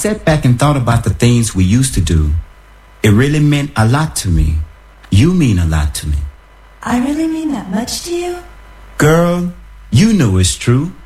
sat back and thought about the things we used to do. It really meant a lot to me. You mean a lot to me. I really mean that much to you? Girl, you know it's true.